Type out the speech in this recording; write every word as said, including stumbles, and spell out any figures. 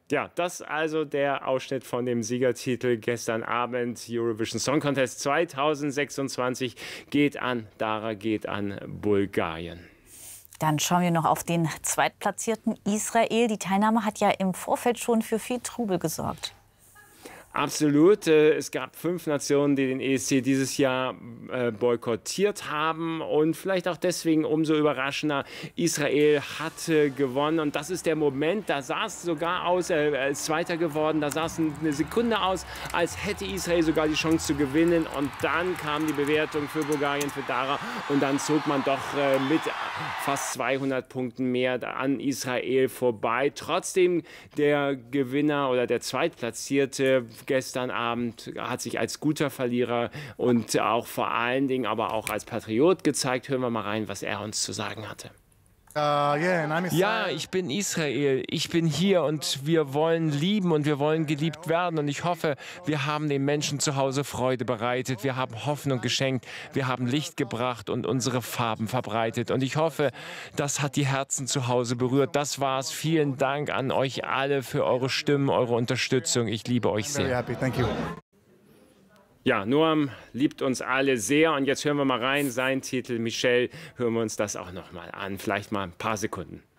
Ja, das also der Ausschnitt von dem Siegertitel gestern Abend. Eurovision Song Contest zweitausendsechsundzwanzig geht an Dara, geht an Bulgarien. Dann schauen wir noch auf den Zweitplatzierten Israel. Die Teilnahme hat ja im Vorfeld schon für viel Trubel gesorgt. Absolut. Es gab fünf Nationen, die den E S C dieses Jahr äh, boykottiert haben. Und vielleicht auch deswegen umso überraschender, Israel hatte gewonnen. Und das ist der Moment, da sah es sogar aus, äh, als Zweiter geworden, da sah es eine Sekunde aus, als hätte Israel sogar die Chance zu gewinnen. Und dann kam die Bewertung für Bulgarien, für Dara. Und dann zog man doch äh, mit fast zweihundert Punkten mehr an Israel vorbei. Trotzdem der Gewinner oder der Zweitplatzierte gestern Abend hat sich als guter Verlierer und auch vor allen Dingen aber auch als Patriot gezeigt. Hören wir mal rein, was er uns zu sagen hatte. Ja, ich bin Israel. Ich bin hier und wir wollen lieben und wir wollen geliebt werden. Und ich hoffe, wir haben den Menschen zu Hause Freude bereitet. Wir haben Hoffnung geschenkt. Wir haben Licht gebracht und unsere Farben verbreitet. Und ich hoffe, das hat die Herzen zu Hause berührt. Das war's. Vielen Dank an euch alle für eure Stimmen, eure Unterstützung. Ich liebe euch sehr. Ja, Noam liebt uns alle sehr und jetzt hören wir mal rein, sein Titel Michelle, hören wir uns das auch noch mal an, vielleicht mal ein paar Sekunden.